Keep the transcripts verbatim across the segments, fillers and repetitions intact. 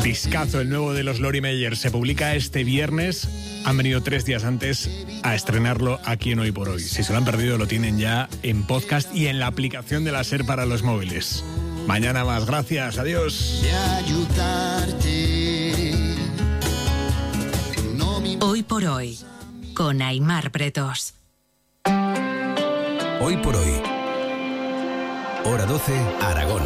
Discazo, el nuevo de los Lori Meyer, se publica este viernes. Han venido tres días antes a estrenarlo aquí en Hoy por Hoy. Si se lo han perdido, lo tienen ya en podcast y en la aplicación de la SER para los móviles. Mañana más, gracias, adiós. Hoy por Hoy, con Aimar Pretos. Hoy por Hoy, hora doce, Aragón.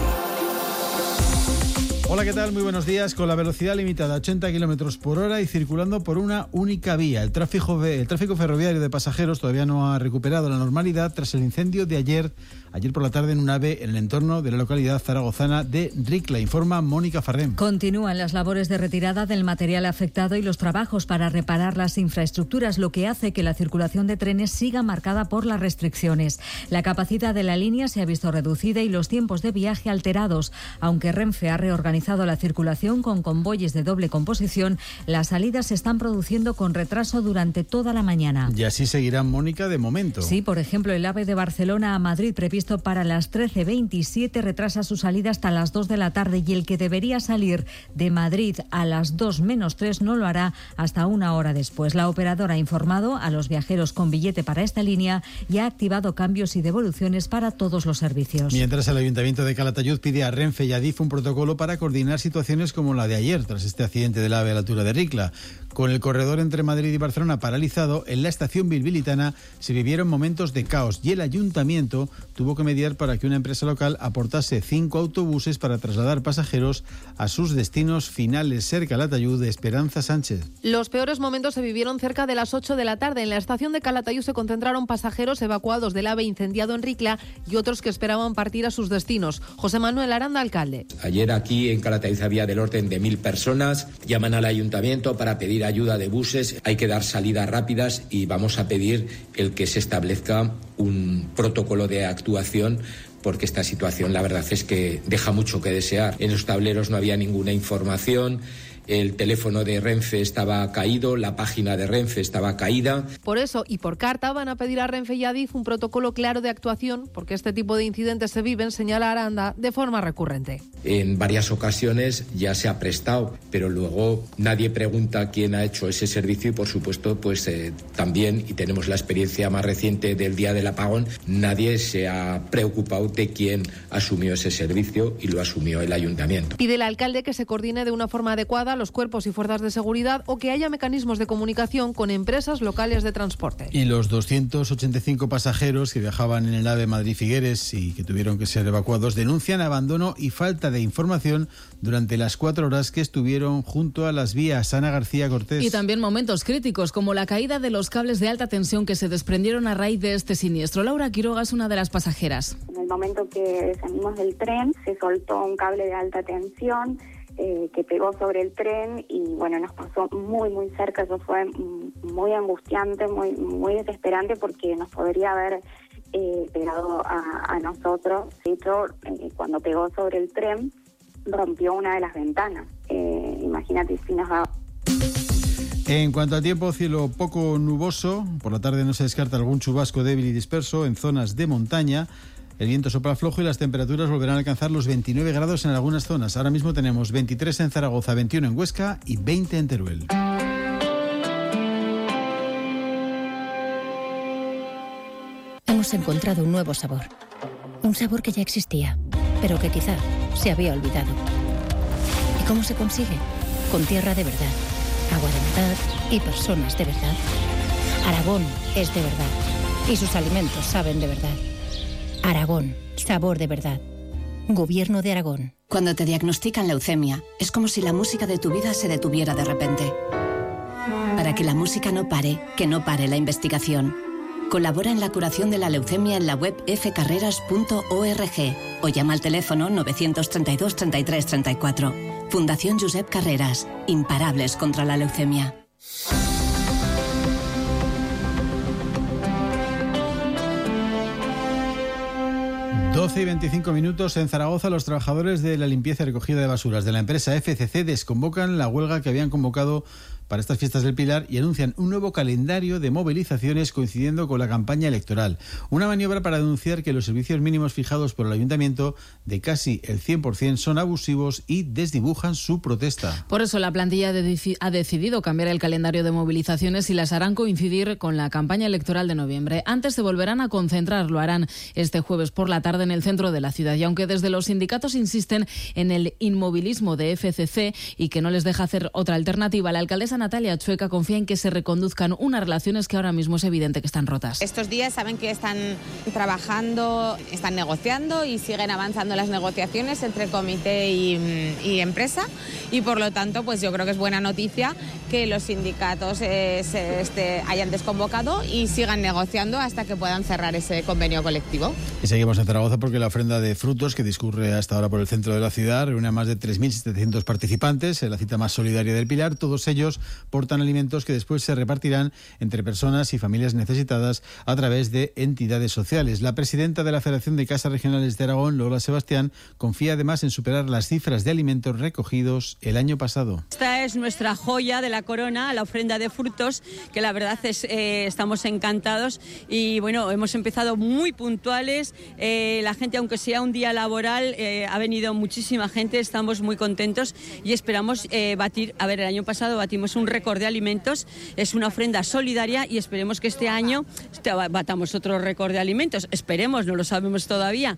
Hola, ¿qué tal? Muy buenos días. Con la velocidad limitada a ochenta kilómetros por hora y circulando por una única vía. El tráfico, el tráfico ferroviario de pasajeros todavía no ha recuperado la normalidad tras el incendio de ayer, ayer por la tarde en un AVE en el entorno de la localidad zaragozana de Ricla, informa Mónica Farrén. Continúan las labores de retirada del material afectado y los trabajos para reparar las infraestructuras, lo que hace que la circulación de trenes siga marcada por las restricciones. La capacidad de la línea se ha visto reducida y los tiempos de viaje alterados. Aunque Renfe ha reorganizado la circulación con convoyes de doble composición, las salidas se están produciendo con retraso durante toda la mañana. Y así seguirá, Mónica, de momento. Sí, por ejemplo, el AVE de Barcelona a Madrid, previsto para las trece veintisiete, retrasa su salida hasta las dos de la tarde, y el que debería salir de Madrid a las dos menos tres no lo hará hasta una hora después. La operadora ha informado a los viajeros con billete para esta línea y ha activado cambios y devoluciones para todos los servicios. Mientras, el Ayuntamiento de Calatayud pide a Renfe y a Adif un protocolo para coordinar situaciones como la de ayer, tras este accidente del AVE a la altura de Ricla. Con el corredor entre Madrid y Barcelona paralizado, en la estación bilbilitana se vivieron momentos de caos y el Ayuntamiento tuvo que mediar para que una empresa local aportase cinco autobuses para trasladar pasajeros a sus destinos finales. Ser Calatayud, de Esperanza Sánchez. Los peores momentos se vivieron cerca de las ocho de la tarde. En la estación de Calatayud se concentraron pasajeros evacuados del AVE incendiado en Ricla y otros que esperaban partir a sus destinos. José Manuel Aranda, alcalde. Ayer aquí en Calatayud había del orden de mil personas. Llaman al ayuntamiento para pedir ayuda de buses. Hay que dar salidas rápidas y vamos a pedir el que se establezca un protocolo de actuación, porque esta situación la verdad es que deja mucho que desear. En los tableros no había ninguna información. El teléfono de Renfe estaba caído, la página de Renfe estaba caída. Por eso y por carta van a pedir a Renfe y a Adif un protocolo claro de actuación, porque este tipo de incidentes se viven, señala Aranda, de forma recurrente. En varias ocasiones ya se ha prestado, pero luego nadie pregunta quién ha hecho ese servicio y, por supuesto, pues eh, también, y tenemos la experiencia más reciente del día del apagón, nadie se ha preocupado de quién asumió ese servicio y lo asumió el ayuntamiento. Pide el alcalde que se coordine de una forma adecuada los cuerpos y fuerzas de seguridad o que haya mecanismos de comunicación con empresas locales de transporte. Y los doscientos ochenta y cinco pasajeros que viajaban en el AVE Madrid-Figueres y que tuvieron que ser evacuados denuncian abandono y falta de información durante las cuatro horas que estuvieron junto a las vías. Ana García Cortés. Y también momentos críticos como la caída de los cables de alta tensión que se desprendieron a raíz de este siniestro. Laura Quiroga es una de las pasajeras. En el momento que salimos del tren se soltó un cable de alta tensión Eh, que pegó sobre el tren y bueno, nos pasó muy muy cerca. Eso fue muy angustiante, muy muy desesperante, porque nos podría haber eh, pegado a, a nosotros. De hecho, eh, cuando pegó sobre el tren rompió una de las ventanas. Eh, imagínate si nos daba. En cuanto al tiempo, cielo poco nuboso. Por la tarde no se descarta algún chubasco débil y disperso en zonas de montaña. El viento sopla flojo y las temperaturas volverán a alcanzar los veintinueve grados en algunas zonas. Ahora mismo tenemos veintitrés en Zaragoza, veintiuno en Huesca y veinte en Teruel. Hemos encontrado un nuevo sabor. Un sabor que ya existía, pero que quizá se había olvidado. ¿Y cómo se consigue? Con tierra de verdad, agua de verdad y personas de verdad. Aragón es de verdad y sus alimentos saben de verdad. Aragón, sabor de verdad. Gobierno de Aragón. Cuando te diagnostican leucemia, es como si la música de tu vida se detuviera de repente. Para que la música no pare, que no pare la investigación. Colabora en la curación de la leucemia en la web f carreras punto org o llama al teléfono novecientos treinta y dos treinta y tres treinta y cuatro. Fundación Josep Carreras, imparables contra la leucemia. doce y veinticinco minutos en Zaragoza. Los trabajadores de la limpieza y recogida de basuras de la empresa F C C desconvocan la huelga que habían convocado para estas fiestas del Pilar y anuncian un nuevo calendario de movilizaciones coincidiendo con la campaña electoral. Una maniobra para denunciar que los servicios mínimos fijados por el Ayuntamiento de casi el cien por ciento son abusivos y desdibujan su protesta. Por eso la plantilla de, ha decidido cambiar el calendario de movilizaciones y las harán coincidir con la campaña electoral de noviembre. Antes se volverán a concentrar, lo harán este jueves por la tarde en el centro de la ciudad. Y aunque desde los sindicatos insisten en el inmovilismo de F C C y que no les deja hacer otra alternativa, la alcaldesa Natalia Chueca confía en que se reconduzcan unas relaciones que ahora mismo es evidente que están rotas. Estos días saben que están trabajando, están negociando y siguen avanzando las negociaciones entre comité y, y empresa, y por lo tanto pues yo creo que es buena noticia que los sindicatos eh, se, este, hayan desconvocado y sigan negociando hasta que puedan cerrar ese convenio colectivo. Y seguimos en Zaragoza porque la ofrenda de frutos que discurre hasta ahora por el centro de la ciudad reúne a más de tres mil setecientos participantes en la cita más solidaria del Pilar. Todos ellos portan alimentos que después se repartirán entre personas y familias necesitadas a través de entidades sociales. La presidenta de la Federación de Casas Regionales de Aragón, Lola Sebastián, confía además en superar las cifras de alimentos recogidos el año pasado. Esta es nuestra joya de la corona, la ofrenda de frutos, que la verdad es eh, estamos encantados y bueno, hemos empezado muy puntuales. Eh, la gente, aunque sea un día laboral, eh, ha venido muchísima gente, estamos muy contentos y esperamos eh, batir, a ver, el año pasado batimos un récord de alimentos, es una ofrenda solidaria y esperemos que este año batamos otro récord de alimentos, esperemos, no lo sabemos todavía.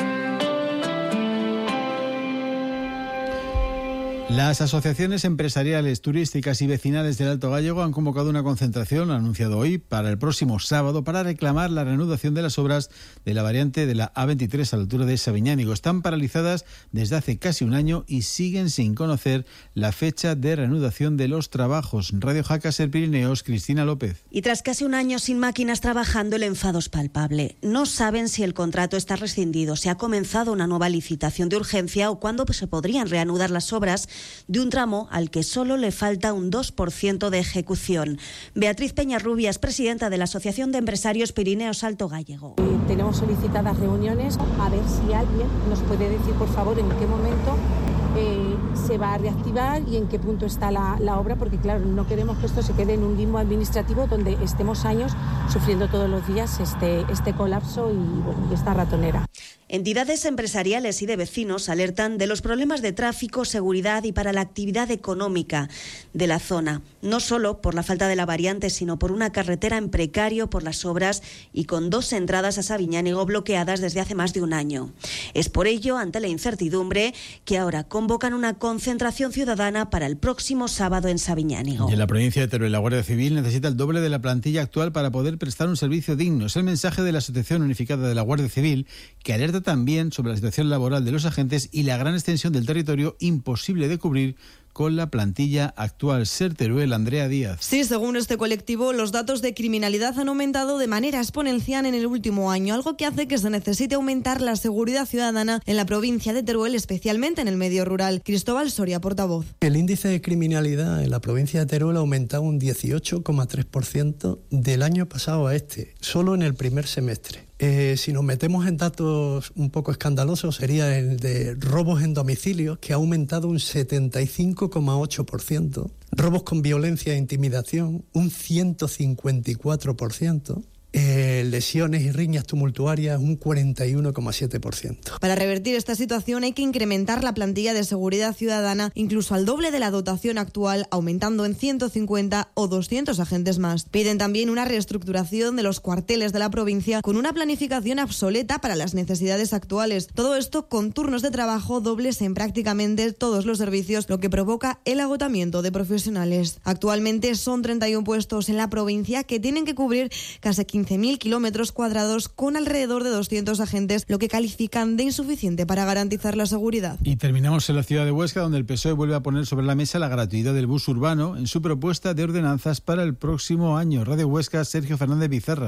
Las asociaciones empresariales, turísticas y vecinales del Alto Gállego han convocado una concentración, lo han anunciado hoy, para el próximo sábado para reclamar la reanudación de las obras de la variante de la A veintitrés a la altura de Sabiñánigo. Están paralizadas desde hace casi un año y siguen sin conocer la fecha de reanudación de los trabajos. Radio Jaca Ser Pirineos, Cristina López. Y tras casi un año sin máquinas trabajando, el enfado es palpable. No saben si el contrato está rescindido, si ha comenzado una nueva licitación de urgencia o cuándo se podrían reanudar las obras de un tramo al que solo le falta un dos por ciento de ejecución. Beatriz Peñarrubias, presidenta de la Asociación de Empresarios Pirineos Alto Gállego. Eh, tenemos solicitadas reuniones, a ver si alguien nos puede decir, por favor, en qué momento eh, se va a reactivar y en qué punto está la, la obra, porque claro, no queremos que esto se quede en un limbo administrativo donde estemos años sufriendo todos los días este, este colapso y, bueno, y esta ratonera. Entidades empresariales y de vecinos alertan de los problemas de tráfico, seguridad y para la actividad económica de la zona. No solo por la falta de la variante, sino por una carretera en precario por las obras y con dos entradas a Sabiñánigo bloqueadas desde hace más de un año. Es por ello, ante la incertidumbre, que ahora convocan una concentración ciudadana para el próximo sábado en Sabiñánigo. Y en la provincia de Teruel, la Guardia Civil necesita el doble de la plantilla actual para poder prestar un servicio digno. Es el mensaje de la Asociación Unificada de la Guardia Civil, que alerta también sobre la situación laboral de los agentes y la gran extensión del territorio imposible de cubrir con la plantilla actual. Ser Teruel, Andrea Díaz. Sí, según este colectivo, los datos de criminalidad han aumentado de manera exponencial en el último año, algo que hace que se necesite aumentar la seguridad ciudadana en la provincia de Teruel, especialmente en el medio rural. Cristóbal Soria, portavoz. El índice de criminalidad en la provincia de Teruel ha aumentado un dieciocho coma tres por ciento del año pasado a este, solo en el primer semestre. Eh, si nos metemos en datos un poco escandalosos, sería el de robos en domicilios, que ha aumentado un setenta y cinco coma ocho por ciento. Robos con violencia e intimidación, un ciento cincuenta y cuatro por ciento. Eh, lesiones y riñas tumultuarias, un cuarenta y uno coma siete por ciento. Para revertir esta situación hay que incrementar la plantilla de seguridad ciudadana incluso al doble de la dotación actual, aumentando en ciento cincuenta o doscientos agentes más. Piden también una reestructuración de los cuarteles de la provincia con una planificación obsoleta para las necesidades actuales. Todo esto con turnos de trabajo dobles en prácticamente todos los servicios, lo que provoca el agotamiento de profesionales. Actualmente son treinta y uno puestos en la provincia que tienen que cubrir casi quince mil kilómetros cuadrados con alrededor de doscientos agentes, lo que califican de insuficiente para garantizar la seguridad. Y terminamos en la ciudad de Huesca, donde el P S O E vuelve a poner sobre la mesa la gratuidad del bus urbano en su propuesta de ordenanzas para el próximo año. Radio Huesca, Sergio Fernández Bizarra.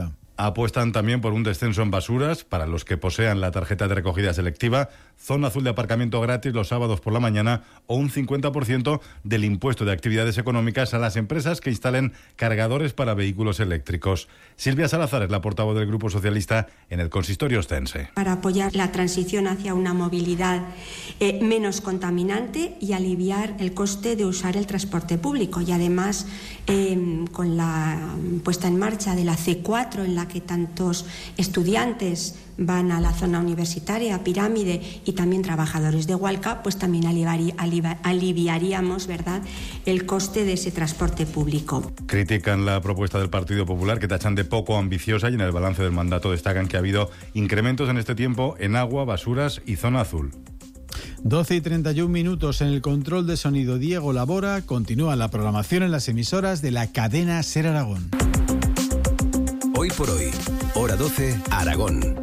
Apuestan también por un descenso en basuras para los que posean la tarjeta de recogida selectiva, zona azul de aparcamiento gratis los sábados por la mañana o un cincuenta por ciento del impuesto de actividades económicas a las empresas que instalen cargadores para vehículos eléctricos. Silvia Salazar es la portavoz del Grupo Socialista en el consistorio ostense. Para apoyar la transición hacia una movilidad eh, menos contaminante y aliviar el coste de usar el transporte público. Y además, eh, con la puesta en marcha de la ce cuatro, en la que tantos estudiantes van a la zona universitaria, a Pirámide, y también trabajadores de Hualca, pues también aliviarí, alivi, aliviaríamos, ¿verdad?, el coste de ese transporte público. Critican la propuesta del Partido Popular, que tachan de poco ambiciosa, y en el balance del mandato destacan que ha habido incrementos en este tiempo en agua, basuras y zona azul. doce y treinta y un minutos. En el control de sonido, Diego Labora. Continúa la programación en las emisoras de la cadena SER Aragón. Hoy por hoy, hora doce, Aragón.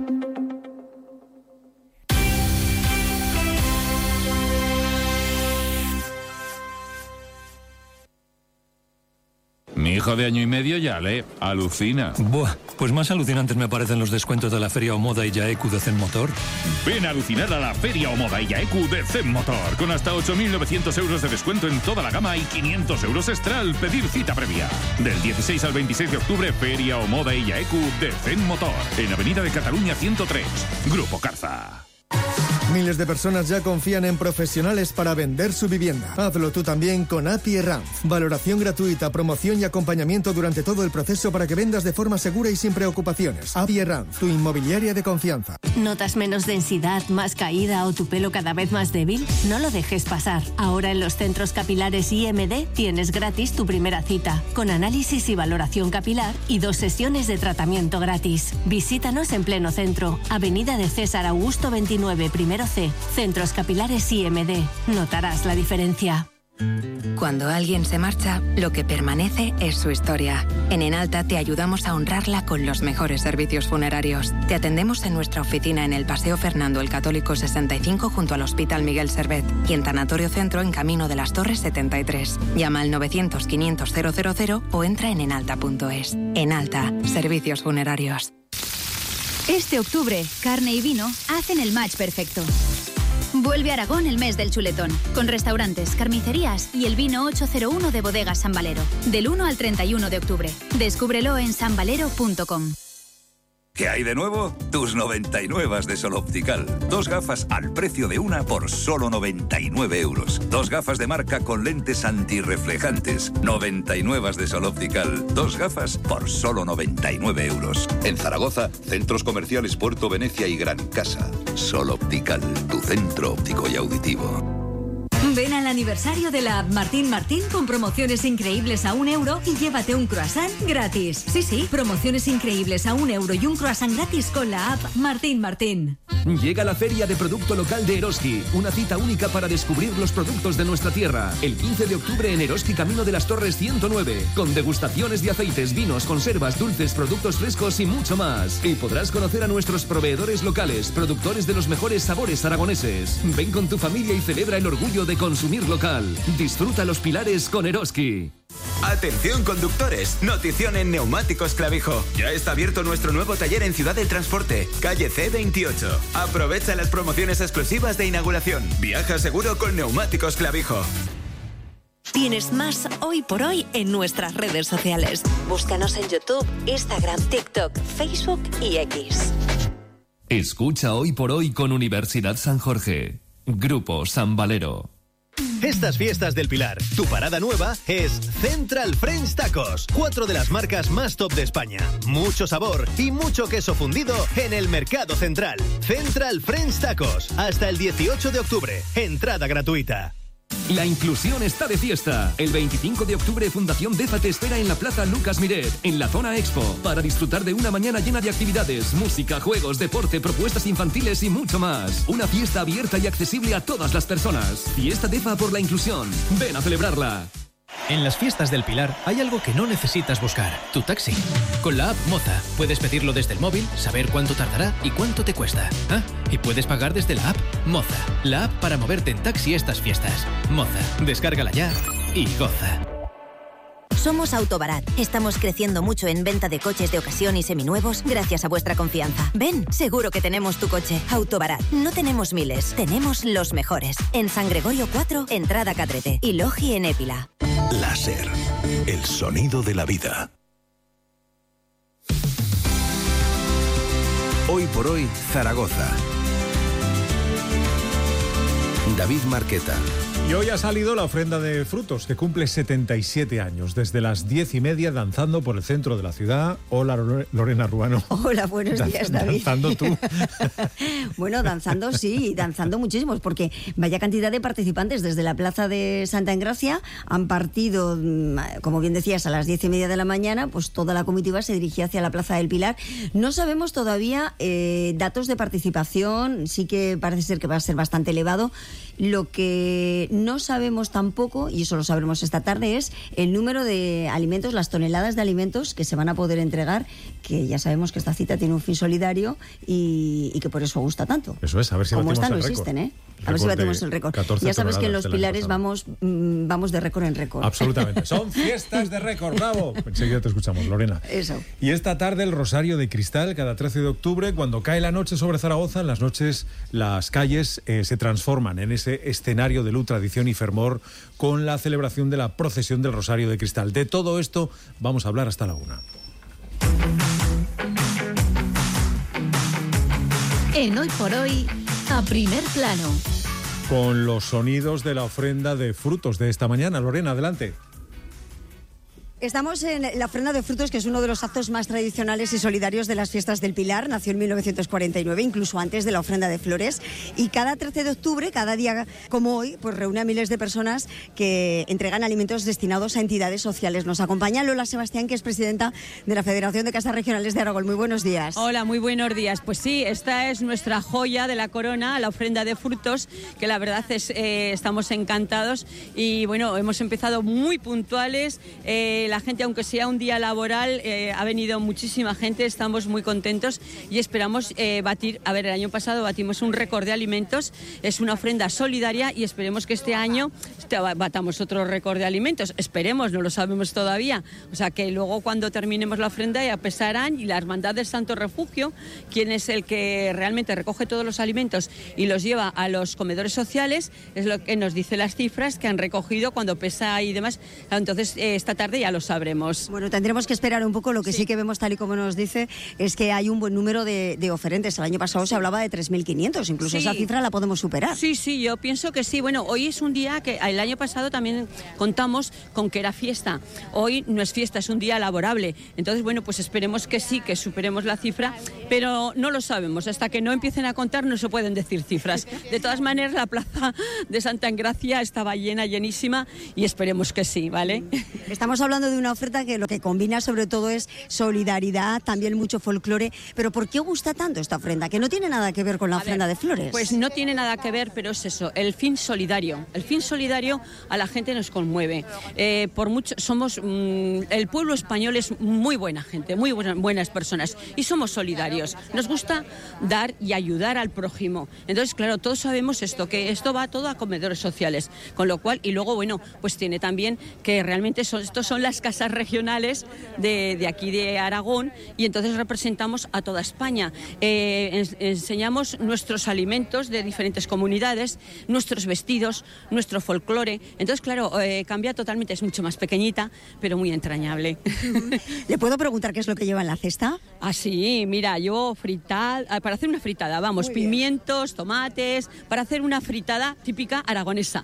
Mi hijo de año y medio ya lee, alucina. Buah, pues más alucinantes me parecen los descuentos de la Feria Omoda y Yaeku de Zen Motor. Ven a alucinar a la Feria Omoda y Yaeku de Zen Motor, con hasta ocho mil novecientos euros de descuento en toda la gama y quinientos euros extra al pedir cita previa. Del dieciséis al veintiséis de octubre, Feria Omoda y Yaeku de Zen Motor, en Avenida de Cataluña ciento tres, Grupo Carza. Miles de personas ya confían en profesionales para vender su vivienda. Hazlo tú también con A P I Ranz. Valoración gratuita, promoción y acompañamiento durante todo el proceso para que vendas de forma segura y sin preocupaciones. A P I Ranz, tu inmobiliaria de confianza. ¿Notas menos densidad, más caída o tu pelo cada vez más débil? No lo dejes pasar. Ahora en los centros capilares I M D tienes gratis tu primera cita, con análisis y valoración capilar y dos sesiones de tratamiento gratis. Visítanos en pleno centro, Avenida de César Augusto veintinueve, primero C, Centros Capilares I M D. Notarás la diferencia. Cuando alguien se marcha, lo que permanece es su historia. En Enalta te ayudamos a honrarla con los mejores servicios funerarios. Te atendemos en nuestra oficina en el Paseo Fernando el Católico sesenta y cinco junto al Hospital Miguel Servet y en Tanatorio Centro en Camino de las Torres setenta y tres. Llama al novecientos quinientos cero cero cero o entra en enalta punto es. Enalta, servicios funerarios. Este octubre, carne y vino hacen el match perfecto. Vuelve a Aragón el mes del chuletón, con restaurantes, carnicerías y el vino ochocientos uno de Bodegas San Valero, del uno al treinta y uno de octubre. Descúbrelo en san valero punto com. ¿Qué hay de nuevo? Tus noventa y nueve de Sol Optical. Dos gafas al precio de una por solo noventa y nueve euros. Dos gafas de marca con lentes antirreflejantes. noventa y nueve de Sol Optical. Dos gafas por solo noventa y nueve euros. En Zaragoza, centros comerciales Puerto Venecia y Gran Casa. Sol Optical, tu centro óptico y auditivo. Ven al aniversario de la app Martín Martín con promociones increíbles a un euro y llévate un croissant gratis. Sí, sí, promociones increíbles a un euro y un croissant gratis con la app Martín Martín. Llega la Feria de Producto Local de Eroski, una cita única para descubrir los productos de nuestra tierra. El quince de octubre en Eroski, Camino de las Torres ciento nueve, con degustaciones de aceites, vinos, conservas, dulces, productos frescos y mucho más. Y podrás conocer a nuestros proveedores locales, productores de los mejores sabores aragoneses. Ven con tu familia y celebra el orgullo de consumir local. Disfruta los pilares con Eroski. Atención conductores, notición en Neumáticos Clavijo. Ya está abierto nuestro nuevo taller en Ciudad del Transporte, calle ce veintiocho. Aprovecha las promociones exclusivas de inauguración. Viaja seguro con Neumáticos Clavijo. Tienes más Hoy por Hoy en nuestras redes sociales. Búscanos en YouTube, Instagram, TikTok, Facebook y X. Escucha Hoy por Hoy con Universidad San Jorge. Grupo San Valero. Estas fiestas del Pilar, tu parada nueva es Central French Tacos. Cuatro de las marcas más top de España. Mucho sabor y mucho queso fundido en el Mercado Central. Central French Tacos. Hasta el dieciocho de octubre. Entrada gratuita. La inclusión está de fiesta. El veinticinco de octubre Fundación DEFA te espera en la Plaza Lucas Miret, en la zona Expo, para disfrutar de una mañana llena de actividades, música, juegos, deporte, propuestas infantiles y mucho más. Una fiesta abierta y accesible a todas las personas. Fiesta DEFA por la inclusión. Ven a celebrarla. En las fiestas del Pilar hay algo que no necesitas buscar, tu taxi. Con la app Moza puedes pedirlo desde el móvil, saber cuánto tardará y cuánto te cuesta. Ah, y puedes pagar desde la app Moza, la app para moverte en taxi estas fiestas. Moza, descárgala ya y goza. Somos Autobarat. Estamos creciendo mucho en venta de coches de ocasión y seminuevos gracias a vuestra confianza. Ven, seguro que tenemos tu coche. Autobarat. No tenemos miles, tenemos los mejores. En San Gregorio cuatro, entrada Cadrete. Y Logi en Épila. Láser. El sonido de la vida. Hoy por hoy, Zaragoza. David Marqueta. Y hoy ha salido la ofrenda de frutos, que cumple setenta y siete años, desde las diez y media danzando por el centro de la ciudad. Hola, Lorena Ruano. Hola, buenos días, David. Danzando tú. Bueno, danzando sí, danzando muchísimos, porque vaya cantidad de participantes desde la Plaza de Santa Engracia han partido, como bien decías, a las diez y media de la mañana, pues toda la comitiva se dirigía hacia la Plaza del Pilar. No sabemos todavía eh, datos de participación, sí que parece ser que va a ser bastante elevado. Lo que no sabemos tampoco, y eso lo sabremos esta tarde, es el número de alimentos, las toneladas de alimentos que se van a poder entregar, que ya sabemos que esta cita tiene un fin solidario y, y que por eso gusta tanto. Eso es, a ver si Como batimos esta no el récord. existen, ¿eh? A ver si batimos el récord. Ya sabes que en los Pilares vamos, mm, vamos de récord en récord. Absolutamente. Son fiestas de récord, bravo. Enseguida te escuchamos, Lorena. Eso. Y esta tarde el Rosario de Cristal, cada trece de octubre, cuando cae la noche sobre Zaragoza, en las noches las calles eh, se transforman en ese escenario de luz, tradición y fervor con la celebración de la procesión del Rosario de Cristal. De todo esto vamos a hablar hasta la una. En Hoy por Hoy, a primer plano. Con los sonidos de la ofrenda de frutos de esta mañana. Lorena, adelante. Estamos en la ofrenda de frutos, que es uno de los actos más tradicionales y solidarios de las fiestas del Pilar. Nació en mil novecientos cuarenta y nueve, incluso antes de la ofrenda de flores. Y cada trece de octubre, cada día como hoy, pues reúne a miles de personas que entregan alimentos destinados a entidades sociales. Nos acompaña Lola Sebastián, que es presidenta de la Federación de Casas Regionales de Aragón. Muy buenos días. Hola, muy buenos días. Pues sí, esta es nuestra joya de la corona, la ofrenda de frutos, que la verdad es eh, estamos encantados. Y bueno, hemos empezado muy puntuales. Eh, La gente, aunque sea un día laboral, eh, ha venido muchísima gente, estamos muy contentos y esperamos eh, batir, a ver, el año pasado batimos un récord de alimentos, es una ofrenda solidaria y esperemos que este año batamos otro récord de alimentos, esperemos, no lo sabemos todavía, o sea que luego cuando terminemos la ofrenda ya pesarán, y la Hermandad del Santo Refugio, quien es el que realmente recoge todos los alimentos y los lleva a los comedores sociales, es lo que nos dice las cifras que han recogido cuando pesa y demás, entonces eh, esta tarde ya lo sabremos. Bueno, tendremos que esperar un poco. Lo que sí, sí que vemos, tal y como nos dice, es que hay un buen número de, de oferentes. El año pasado se hablaba de tres mil quinientos, incluso sí. Esa cifra la podemos superar. Sí, sí, yo pienso que sí. Bueno, hoy es un día que el año pasado también contamos con que era fiesta. Hoy no es fiesta, es un día laborable. Entonces, bueno, pues esperemos que sí, que superemos la cifra, pero no lo sabemos. Hasta que no empiecen a contar no se pueden decir cifras. De todas maneras, la plaza de Santa Engracia estaba llena, llenísima, y esperemos que sí, ¿vale? Estamos hablando de una oferta que lo que combina sobre todo es solidaridad, también mucho folclore. Pero ¿por qué gusta tanto esta ofrenda? Que no tiene nada que ver con la a ofrenda ver, de flores. Pues no tiene nada que ver, pero es eso, el fin solidario. El fin solidario a la gente nos conmueve. Eh, por mucho, somos mmm, el pueblo español es muy buena gente, muy buena, buenas personas, y somos solidarios. Nos gusta dar y ayudar al prójimo. Entonces, claro, todos sabemos esto, que esto va todo a comedores sociales, con lo cual, y luego, bueno, pues tiene también que realmente son, estos son las casas regionales de, de aquí de Aragón, y entonces representamos a toda España. Eh, ens, enseñamos nuestros alimentos de diferentes comunidades, nuestros vestidos, nuestro folclore. Entonces, claro, eh, cambia totalmente, es mucho más pequeñita, pero muy entrañable. ¿Le puedo preguntar qué es lo que lleva en la cesta? Ah, sí, mira, yo fritada, para hacer una fritada, vamos, muy pimientos, bien. Tomates, para hacer una fritada típica aragonesa.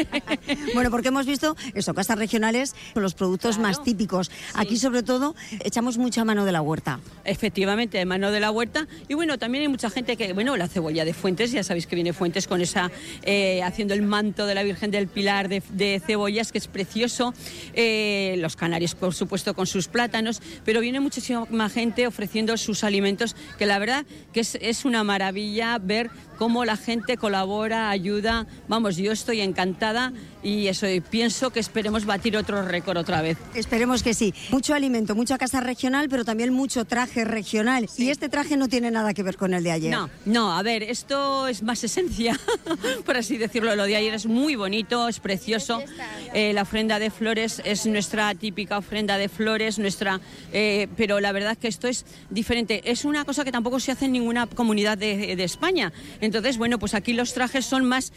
Bueno, porque hemos visto eso, casas regionales con los productos claro. más típicos. Sí. Aquí, sobre todo, echamos mucha mano de la huerta. Efectivamente, de mano de la huerta. Y bueno, también hay mucha gente que, bueno, la cebolla de Fuentes, ya sabéis que viene Fuentes con esa, eh, haciendo el manto de la Virgen del Pilar de, de cebollas, que es precioso. Eh, los canarios, por supuesto, con sus plátanos. Pero viene muchísima gente ofreciendo sus alimentos, que la verdad que es, es una maravilla ver cómo la gente colabora, ayuda. Vamos, yo estoy encantada y eso, y pienso que esperemos batir otro récord otra vez. Esperemos que sí. Mucho alimento, mucha casa regional, pero también mucho traje regional. Sí. Y este traje no tiene nada que ver con el de ayer. No, no, a ver, esto es más esencia, por así decirlo. Lo de ayer es muy bonito, es precioso. Eh, la ofrenda de flores es nuestra típica ofrenda de flores, nuestra, eh, pero la verdad es que esto es diferente. Es una cosa que tampoco se hace en ninguna comunidad de, de España. Entonces, bueno, pues aquí los trajes son más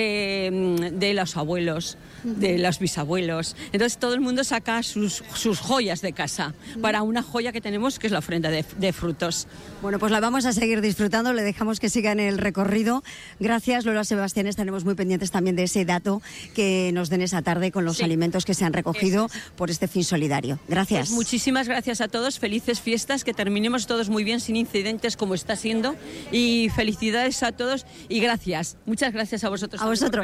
eh, de los abuelos, de los bisabuelos. Entonces todo el mundo saca sus, sus joyas de casa para una joya que tenemos, que es la ofrenda de, de frutos. Bueno, pues la vamos a seguir disfrutando, le dejamos que sigan el recorrido. Gracias, Lola Sebastián, estaremos muy pendientes también de ese dato que nos den esa tarde con los sí. alimentos que se han recogido es. por este fin solidario. Gracias. Pues muchísimas gracias a todos, felices fiestas, que terminemos todos muy bien, sin incidentes como está siendo, y felicidades a todos y gracias, muchas gracias a vosotros. A vosotros.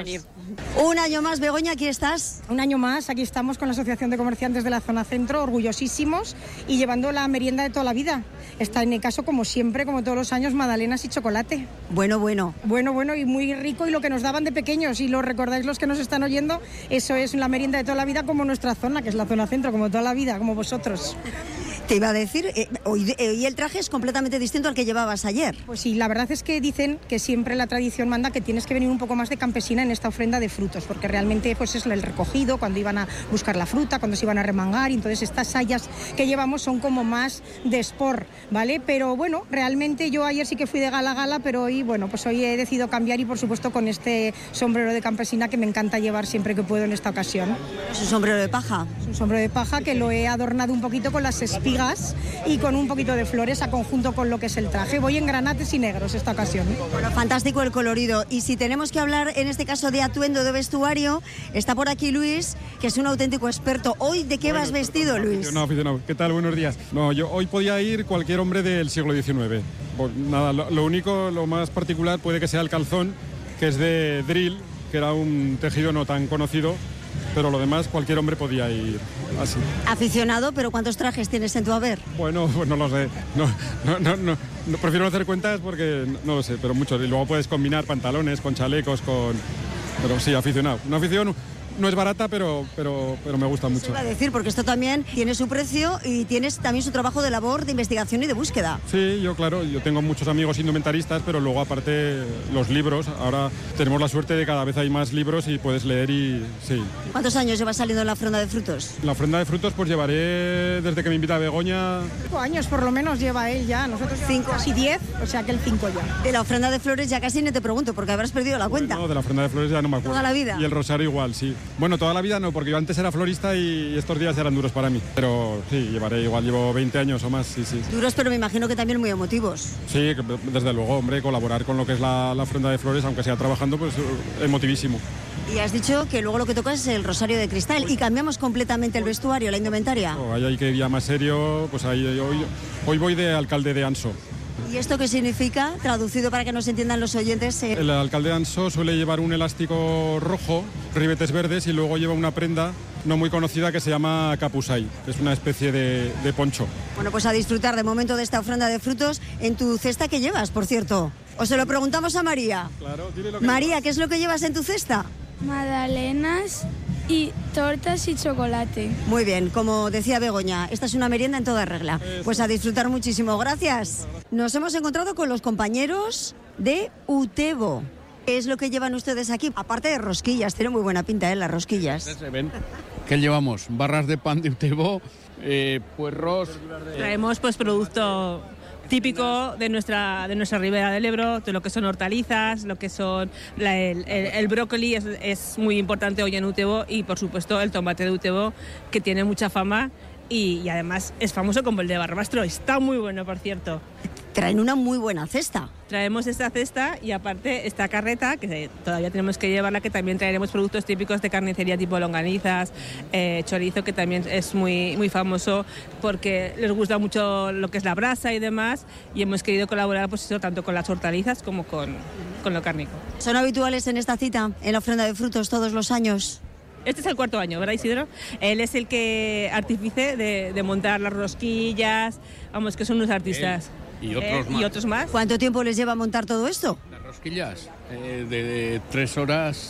Un año más, Begoña, aquí estás. Un año más, aquí estamos con la Asociación de Comerciantes de la Zona Centro, orgullosísimos y llevando la merienda de toda la vida. Está en el caso, como siempre, como todos los años, magdalenas y chocolate. Bueno, bueno. Bueno, bueno y muy rico, y lo que nos daban de pequeños, y lo recordáis los que nos están oyendo, eso es la merienda de toda la vida, como nuestra zona, que es la Zona Centro, como toda la vida, como vosotros. Te iba a decir, eh, hoy, eh, hoy el traje es completamente distinto al que llevabas ayer. Pues sí, la verdad es que dicen que siempre la tradición manda que tienes que venir un poco más de campesina en esta ofrenda de frutos, porque realmente pues es el recogido, cuando iban a buscar la fruta, cuando se iban a remangar, y entonces estas sayas que llevamos son como más de sport, ¿vale? Pero bueno, realmente yo ayer sí que fui de gala a gala, pero hoy, bueno, pues hoy he decidido cambiar, y por supuesto con este sombrero de campesina que me encanta llevar siempre que puedo en esta ocasión. ¿Es un sombrero de paja? Es un sombrero de paja que lo he adornado un poquito con las espigas y con un poquito de flores a conjunto con lo que es el traje. Voy en granates y negros esta ocasión. Bueno, fantástico el colorido. Y si tenemos que hablar en este caso de atuendo, de vestuario, está por aquí Luis, que es un auténtico experto. Hoy, ¿de qué bueno, vas vestido, Luis? No, aficionado. ¿Qué tal? Buenos días. No, yo hoy podía ir cualquier hombre del siglo diecinueve. Pues nada, lo, lo único, lo más particular puede que sea el calzón, que es de drill, que era un tejido no tan conocido, pero lo demás cualquier hombre podía ir así. Aficionado, pero ¿cuántos trajes tienes en tu haber? Bueno, pues no lo sé. No, no, no, no, no prefiero no hacer cuentas porque no, no lo sé, pero muchos. Y luego puedes combinar pantalones con chalecos, con... Pero sí, aficionado. Una afición... No es barata, pero, pero, pero me gusta mucho. Eso iba a decir, porque esto también tiene su precio y tienes también su trabajo de labor, de investigación y de búsqueda. Sí, yo claro, yo tengo muchos amigos indumentaristas, pero luego aparte los libros. Ahora tenemos la suerte de que cada vez hay más libros y puedes leer y sí. ¿Cuántos años llevas saliendo en la ofrenda de frutos? La ofrenda de frutos pues llevaré desde que me invita Begoña. Cinco años por lo menos lleva él ya, nosotros cinco, casi diez, o sea que el cinco ya. De la ofrenda de flores ya casi ni te pregunto, porque habrás perdido la cuenta. No, de la ofrenda de flores ya no me acuerdo. Toda la vida. Y el rosario igual, sí. Bueno, toda la vida no, porque yo antes era florista y estos días eran duros para mí. Pero sí, llevaré igual, llevo veinte años o más, sí, sí. Duros, pero me imagino que también muy emotivos. Sí, desde luego, hombre, colaborar con lo que es la, la ofrenda de flores, aunque sea trabajando, pues emotivísimo. Y has dicho que luego lo que toca es el rosario de cristal y cambiamos completamente el vestuario, la indumentaria. Oh, ahí hay que ir ya más serio, pues ahí hoy, hoy voy de alcalde de Anso. ¿Y esto qué significa? Traducido para que nos entiendan los oyentes. Eh... El alcalde de Anso suele llevar un elástico rojo, ribetes verdes y luego lleva una prenda no muy conocida que se llama capusay, que es una especie de, de poncho. Bueno, pues a disfrutar de momento de esta ofrenda de frutos. En tu cesta, ¿qué llevas, por cierto? O se lo preguntamos a María. Claro, dile lo que María, llevas. ¿Qué es lo que llevas en tu cesta? Magdalenas y tortas y chocolate. Muy bien, como decía Begoña, esta es una merienda en toda regla. Pues a disfrutar muchísimo, gracias. Nos hemos encontrado con los compañeros de Utebo. ¿Qué es lo que llevan ustedes aquí? Aparte de rosquillas, tienen muy buena pinta, ¿eh? Las rosquillas. Se ven. ¿Qué llevamos? Barras de pan de Utebo, eh, puerros... Traemos pues producto típico de nuestra de nuestra ribera del Ebro, de lo que son hortalizas, lo que son la, el, el, el brócoli es, es muy importante hoy en Utebo, y por supuesto el tomate de Utebo, que tiene mucha fama y, y además es famoso como el de Barbastro. Está muy bueno, por cierto. Traen una muy buena cesta. Traemos esta cesta y aparte esta carreta, que todavía tenemos que llevarla, que también traeremos productos típicos de carnicería tipo longanizas, eh, chorizo, que también es muy, muy famoso porque les gusta mucho lo que es la brasa y demás, y hemos querido colaborar pues eso, tanto con las hortalizas como con, con lo cárnico. ¿Son habituales en esta cita, en la ofrenda de frutos, todos los años? Este es el cuarto año, ¿verdad, Isidro? Él es el que artífice de, de montar las rosquillas, vamos, que son unos artistas. Él. Y otros, eh, más. y otros más. ¿Cuánto tiempo les lleva montar todo esto? Las rosquillas, eh, de, de tres horas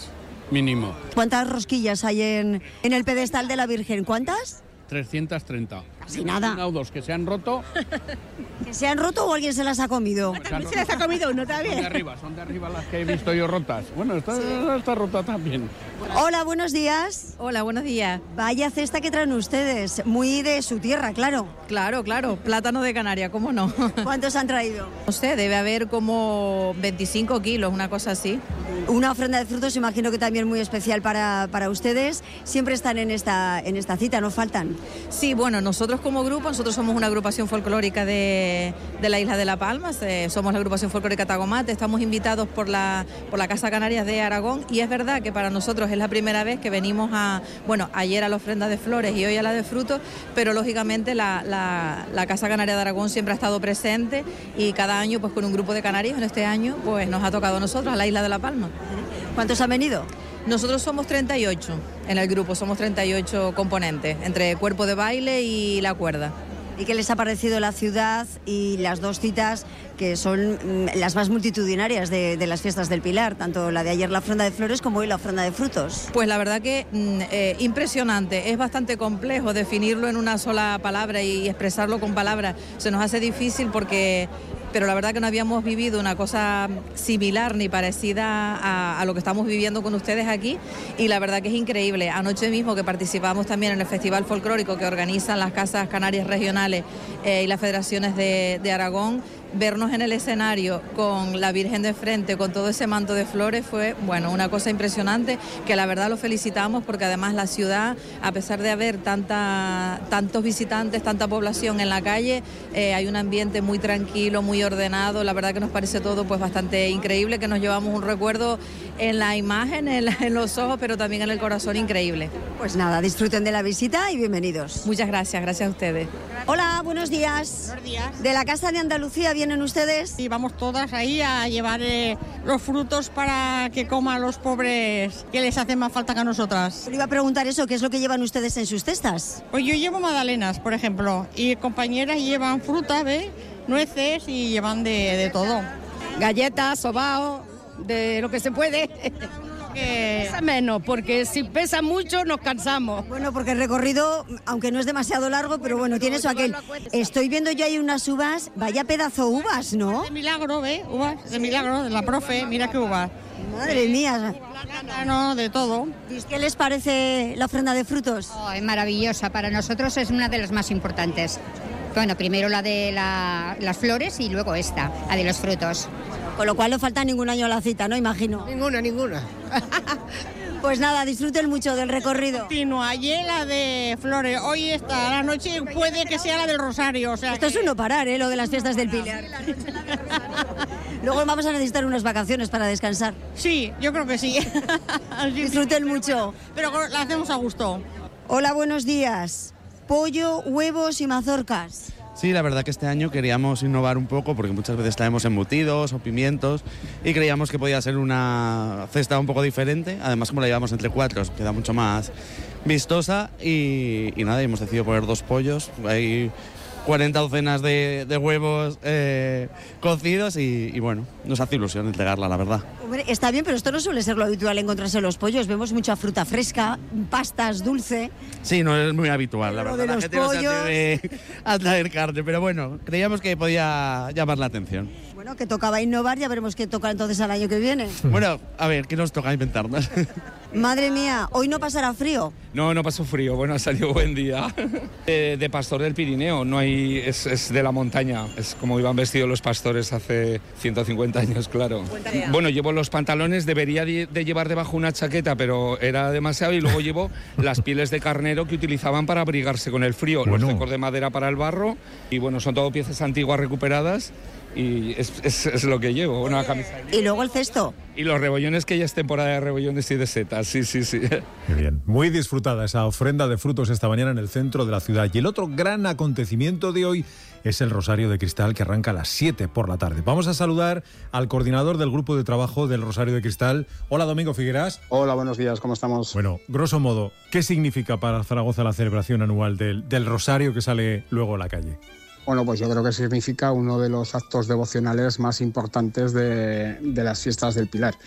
Mínimo. ¿Cuántas rosquillas hay en, en el pedestal de la Virgen? ¿Cuántas? trescientas treinta. Casi nada. Una o dos que se han roto. ¿Que se han roto o alguien se las ha comido? También se las ha comido uno también. Son de arriba, son de arriba las que he visto yo rotas. Bueno, esta, sí. Está rota también. Hola, buenos días. Hola, buenos días. Vaya cesta que traen ustedes, muy de su tierra, claro. Claro, claro, plátano de Canarias, ¿cómo no? ¿Cuántos han traído? No sé, debe haber como veinticinco kilos, una cosa así. Una ofrenda de frutos, imagino que también muy especial para, para ustedes. Siempre están en esta, en esta cita, ¿no faltan? Sí, bueno, nosotros como grupo, nosotros somos una agrupación folclórica de, de la isla de La Palma, eh, somos la agrupación folclórica Tagomate, estamos invitados por la, por la Casa Canarias de Aragón y es verdad que para nosotros es la primera vez que venimos a, bueno, ayer a la ofrenda de flores y hoy a la de frutos, pero lógicamente la, la, la Casa Canaria de Aragón siempre ha estado presente y cada año pues con un grupo de canarios, en este año pues nos ha tocado a nosotros, a la isla de La Palma. ¿Cuántos han venido? Nosotros somos treinta y ocho en el grupo, somos treinta y ocho componentes, entre cuerpo de baile y la cuerda. ¿Y qué les ha parecido la ciudad y las dos citas que son las más multitudinarias de, de las fiestas del Pilar, tanto la de ayer la ofrenda de flores como hoy la ofrenda de frutos? Pues la verdad que eh, impresionante, es bastante complejo definirlo en una sola palabra y expresarlo con palabras, se nos hace difícil porque... pero la verdad que no habíamos vivido una cosa similar ni parecida a, a lo que estamos viviendo con ustedes aquí y la verdad que es increíble. Anoche mismo que participamos también en el Festival Folclórico que organizan las Casas Canarias Regionales eh, y las Federaciones de, de Aragón, vernos en el escenario con la Virgen de frente, con todo ese manto de flores, fue bueno, una cosa impresionante que la verdad lo felicitamos porque además la ciudad, a pesar de haber tanta, tantos visitantes, tanta población en la calle, eh, hay un ambiente muy tranquilo, muy ordenado, la verdad que nos parece todo pues bastante increíble, que nos llevamos un recuerdo en la imagen, en, la, en los ojos, pero también en el corazón increíble. Pues nada, disfruten de la visita y bienvenidos. Muchas gracias, gracias a ustedes. Hola, buenos días. Buenos días. ¿De la Casa de Andalucía vienen ustedes? Sí, vamos todas ahí a llevar eh, los frutos para que coman los pobres que les hacen más falta que a nosotras. Le iba a preguntar eso, ¿qué es lo que llevan ustedes en sus cestas? Pues yo llevo magdalenas, por ejemplo, y compañeras llevan fruta, ¿ves? Nueces y llevan de, de todo. Galletas, sobao, de lo que se puede. Que... Pesa menos, porque si pesa mucho nos cansamos. Bueno, porque el recorrido, aunque no es demasiado largo, pero bueno, tiene eso aquel. Estoy viendo yo ahí unas uvas, vaya pedazo uvas, ¿no? De milagro, ¿ves? Uvas, de milagro, de la profe, mira qué uvas. Madre mía. No, de todo. ¿Y qué les parece la ofrenda de frutos? Oh, es maravillosa, para nosotros es una de las más importantes. Bueno, primero la de la, las flores y luego esta, la de los frutos. Con lo cual no falta ningún año a la cita, ¿no? Imagino. Ninguna, ninguna. Pues nada, disfruten mucho del recorrido. Continúa, ayer la de flores, hoy esta, la noche puede que sea la del Rosario. O sea Esto que... es uno parar, ¿eh? Lo de las fiestas del Pilar. Luego vamos a necesitar unas vacaciones para descansar. Sí, yo creo que sí. Disfruten mucho. Pero la hacemos a gusto. Hola, buenos días. Pollo, huevos y mazorcas. Sí, la verdad que este año queríamos innovar un poco porque muchas veces traemos embutidos o pimientos y creíamos que podía ser una cesta un poco diferente. Además, como la llevamos entre cuatro, queda mucho más vistosa y, y nada, hemos decidido poner dos pollos. Hay cuarenta docenas de, de huevos eh, cocidos y, y bueno, nos hace ilusión entregarla, la verdad. Hombre, está bien, pero esto no suele ser lo habitual encontrarse en los pollos. Vemos mucha fruta fresca, pastas, dulce. Sí, no es muy habitual, la verdad. De los la gente pollos. no se atreve a traer carne, pero bueno, creíamos que podía llamar la atención. Bueno, que tocaba innovar, ya veremos qué toca entonces al año que viene. Bueno, a ver, ¿qué nos toca inventarnos? Madre mía, ¿hoy no pasará frío? No, no pasó frío, bueno, ha salido buen día. De, de pastor del Pirineo, no hay, es, es de la montaña, es como iban vestidos los pastores hace ciento cincuenta años, claro. Bueno, llevo los pantalones, debería de, de llevar debajo una chaqueta, pero era demasiado, y luego llevo las pieles de carnero que utilizaban para abrigarse con el frío, bueno. Los cecos de madera para el barro, y bueno, son todo piezas antiguas recuperadas. Y es, es, es lo que llevo, una camisa. Y luego el cesto. Y los rebollones, que ya es temporada de rebollones y de setas, sí, sí, sí. Qué bien. Muy disfrutada esa ofrenda de frutos esta mañana en el centro de la ciudad. Y el otro gran acontecimiento de hoy es el Rosario de Cristal, que arranca a las siete por la tarde. Vamos a saludar al coordinador del grupo de trabajo del Rosario de Cristal. Hola, Domingo Figueras. Hola, buenos días, ¿cómo estamos? Bueno, grosso modo, ¿qué significa para Zaragoza la celebración anual del, del Rosario que sale luego a la calle? Bueno, pues yo creo que significa uno de los actos devocionales más importantes de, de las fiestas del Pilar.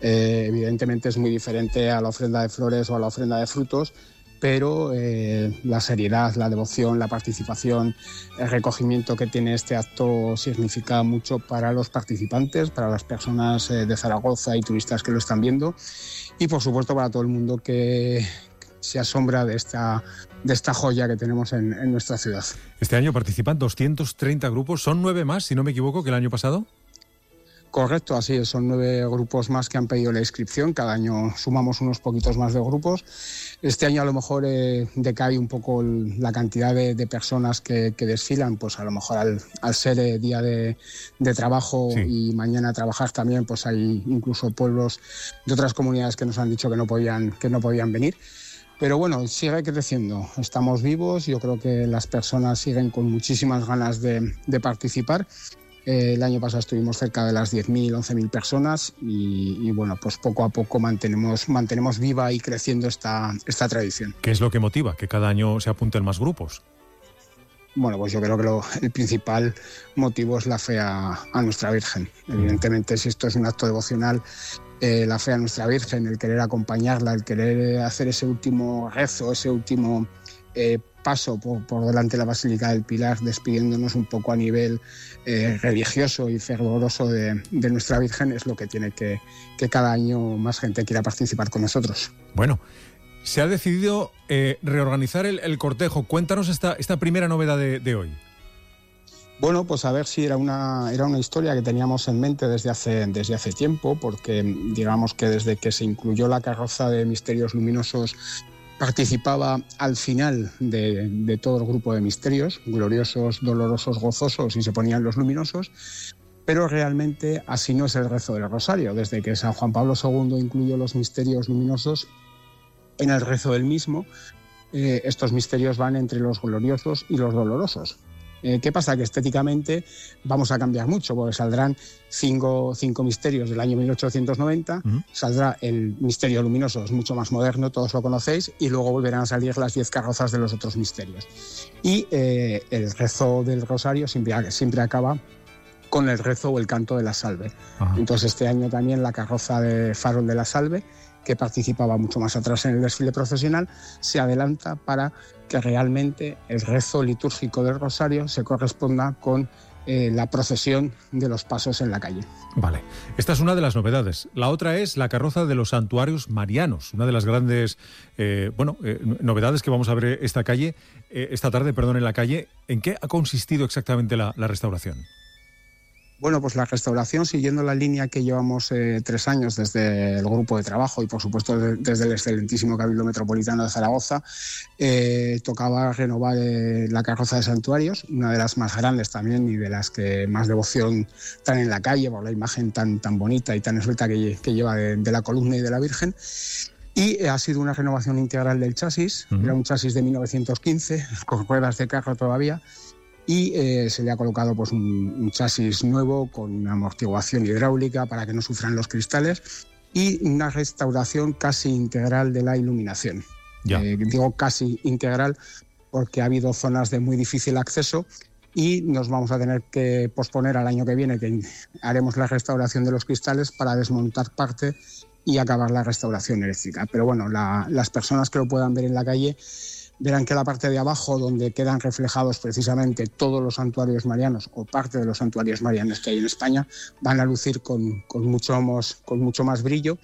Eh, evidentemente es muy diferente a la ofrenda de flores o a la ofrenda de frutos, pero eh, la seriedad, la devoción, la participación, el recogimiento que tiene este acto significa mucho para los participantes, para las personas eh, de Zaragoza y turistas que lo están viendo, y por supuesto para todo el mundo que se asombra de esta, de esta joya que tenemos en, en nuestra ciudad. Este año participan doscientos treinta grupos, son nueve más, si no me equivoco, que el año pasado. Correcto, así es, son nueve grupos más que han pedido la inscripción, cada año sumamos unos poquitos más de grupos. Este año a lo mejor eh, decae un poco el, la cantidad de, de personas que, que desfilan, pues a lo mejor al, al ser eh, día de, de trabajo sí. y mañana trabajar también, pues hay incluso pueblos de otras comunidades que nos han dicho que no podían, que no podían venir. Pero bueno, sigue creciendo, estamos vivos, yo creo que las personas siguen con muchísimas ganas de, de participar. Eh, el año pasado estuvimos cerca de las diez mil, once mil personas y, y bueno, pues poco a poco mantenemos, mantenemos viva y creciendo esta, esta tradición. ¿Qué es lo que motiva que cada año se apunten más grupos? Bueno, pues yo creo que lo, el principal motivo es la fe a, a nuestra Virgen. Evidentemente, si esto es un acto devocional, eh, la fe a nuestra Virgen, el querer acompañarla, el querer hacer ese último rezo, ese último eh, paso por, por delante de la Basílica del Pilar, despidiéndonos un poco a nivel eh, religioso y fervoroso de, de nuestra Virgen, es lo que tiene que, que cada año más gente quiera participar con nosotros. Bueno, se ha decidido eh, reorganizar el, el cortejo. Cuéntanos esta, esta primera novedad de, de hoy. Bueno, pues a ver si era una, era una historia que teníamos en mente desde hace, desde hace tiempo, porque digamos que desde que se incluyó la carroza de Misterios Luminosos participaba al final de, de todo el grupo de misterios, gloriosos, dolorosos, gozosos, y se ponían los luminosos, pero realmente así no es el rezo del rosario. Desde que San Juan Pablo segundo incluyó los misterios luminosos en el rezo del mismo, eh, estos misterios van entre los gloriosos y los dolorosos. Eh, ¿Qué pasa? Que estéticamente vamos a cambiar mucho, porque saldrán cinco, cinco misterios del año mil ochocientos noventa, uh-huh. saldrá el misterio luminoso, es mucho más moderno, todos lo conocéis, y luego volverán a salir las diez carrozas de los otros misterios. Y eh, el rezo del rosario siempre, siempre acaba con el rezo o el canto de la salve. Uh-huh. Entonces este año también la carroza de Farol de la Salve, que participaba mucho más atrás en el desfile procesional, se adelanta para que realmente el rezo litúrgico del rosario se corresponda con eh, la procesión de los pasos en la calle. Vale, esta es una de las novedades. La otra es la carroza de los santuarios marianos, una de las grandes eh, bueno, eh, novedades que vamos a ver esta calle, eh, esta tarde, perdón, en la calle. ¿En qué ha consistido exactamente la, la restauración? Bueno, pues la restauración, siguiendo la línea que llevamos eh, tres años desde el grupo de trabajo y por supuesto de, desde el excelentísimo Cabildo Metropolitano de Zaragoza, eh, tocaba renovar eh, la carroza de santuarios, una de las más grandes también y de las que más devoción dan en la calle por la imagen tan, tan bonita y tan esbelta que, que lleva de, de la columna y de la Virgen. Y eh, ha sido una renovación integral del chasis, uh-huh. era un chasis de mil novecientos quince, con ruedas de carro todavía, y eh, se le ha colocado pues, un, un chasis nuevo con una amortiguación hidráulica para que no sufran los cristales y una restauración casi integral de la iluminación. Eh, digo casi integral porque ha habido zonas de muy difícil acceso y nos vamos a tener que posponer al año que viene, que haremos la restauración de los cristales para desmontar parte y acabar la restauración eléctrica. Pero bueno, la, las personas que lo puedan ver en la calle verán que la parte de abajo, donde quedan reflejados precisamente todos los santuarios marianos o parte de los santuarios marianos que hay en España, van a lucir con, con, mucho, más, con mucho más brillo.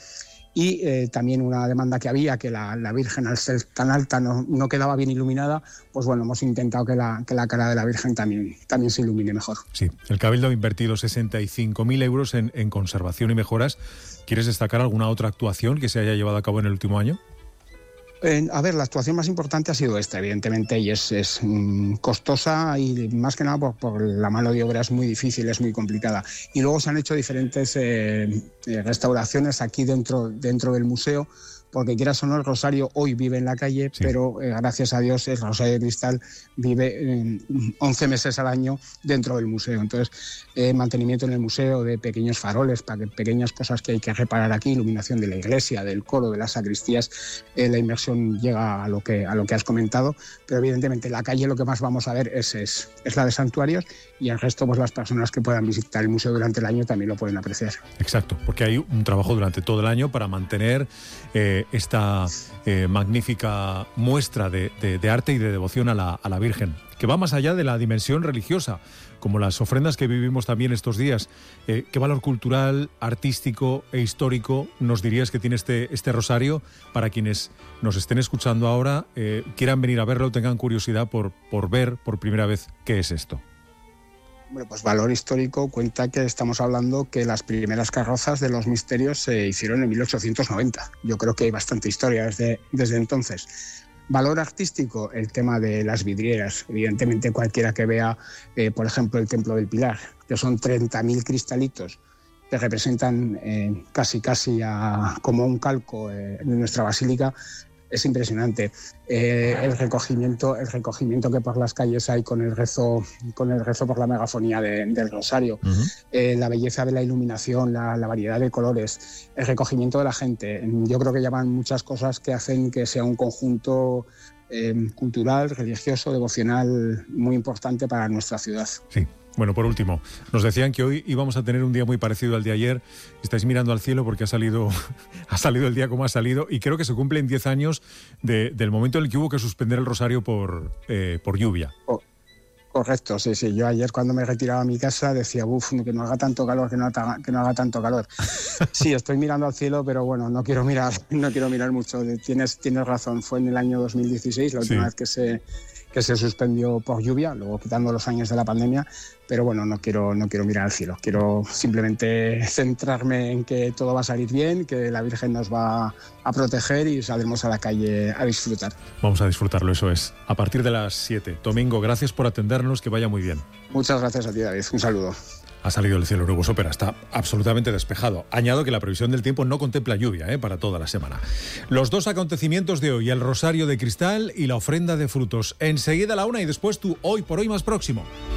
Y eh, también una demanda que había, que la, la Virgen al ser tan alta no, no quedaba bien iluminada, pues bueno, hemos intentado que la, que la cara de la Virgen también, también se ilumine mejor. Sí, el Cabildo ha invertido sesenta y cinco mil euros en, en conservación y mejoras. ¿Quieres destacar alguna otra actuación que se haya llevado a cabo en el último año? Eh, a ver, la actuación más importante ha sido esta, evidentemente, y es, es mm, costosa y más que nada por, por la mano de obra es muy difícil, es muy complicada. Y luego se han hecho diferentes eh, eh, restauraciones aquí dentro, dentro del museo, porque quieras o no, el rosario hoy vive en la calle, sí. pero eh, gracias a Dios el rosario de cristal vive eh, once meses al año dentro del museo. Entonces, eh, mantenimiento en el museo de pequeños faroles, para que, pequeñas cosas que hay que reparar aquí, iluminación de la iglesia, del coro, de las sacristías, eh, la inversión llega a lo que a lo que has comentado, pero evidentemente la calle lo que más vamos a ver es, es, es la de santuarios, y el resto, pues las personas que puedan visitar el museo durante el año también lo pueden apreciar. Exacto, porque hay un trabajo durante todo el año para mantener eh, esta eh, magnífica muestra de, de, de arte y de devoción a la, a la Virgen, que va más allá de la dimensión religiosa, como las ofrendas que vivimos también estos días. Eh, ¿Qué valor cultural, artístico e histórico nos dirías que tiene este, este rosario para quienes nos estén escuchando ahora, eh, quieran venir a verlo, tengan curiosidad por, por ver por primera vez qué es esto? Bueno, pues valor histórico cuenta que estamos hablando que las primeras carrozas de los misterios se hicieron en mil ochocientos noventa. Yo creo que hay bastante historia desde, desde entonces. Valor artístico, el tema de las vidrieras. Evidentemente cualquiera que vea, eh, por ejemplo, el Templo del Pilar, que son treinta mil cristalitos que representan eh, casi casi a, como un calco eh, de nuestra basílica, es impresionante. Eh, el recogimiento, el recogimiento que por las calles hay con el rezo, con el rezo por la megafonía de, del rosario, uh-huh. eh, la belleza de la iluminación, la, la variedad de colores, el recogimiento de la gente. Yo creo que llaman muchas cosas que hacen que sea un conjunto eh, cultural, religioso, devocional muy importante para nuestra ciudad. Sí. Bueno, por último, nos decían que hoy íbamos a tener un día muy parecido al de ayer. Estáis mirando al cielo porque ha salido, ha salido el día como ha salido, y creo que se cumplen diez años de, del momento en el que hubo que suspender el rosario por, eh, por lluvia. Oh, correcto, sí, sí. Yo ayer cuando me retiraba a mi casa decía, uff, que no haga tanto calor, que no haga, que no haga tanto calor. Sí, estoy mirando al cielo, pero bueno, no quiero mirar, no quiero mirar mucho. Tienes, tienes razón, fue en el año dos mil dieciséis, la última sí. vez que se... que se suspendió por lluvia, luego quitando los años de la pandemia, pero bueno, no quiero, no quiero mirar al cielo, quiero simplemente centrarme en que todo va a salir bien, que la Virgen nos va a proteger y saldremos a la calle a disfrutar. Vamos a disfrutarlo, eso es. A partir de las siete. Domingo, gracias por atendernos, que vaya muy bien. Muchas gracias a ti, David, un saludo. Ha salido el cielo nuboso, pero está absolutamente despejado. Añado que la previsión del tiempo no contempla lluvia ¿eh? para toda la semana. Los dos acontecimientos de hoy, el rosario de cristal y la ofrenda de frutos. Enseguida la una y después tu Hoy por Hoy más próximo.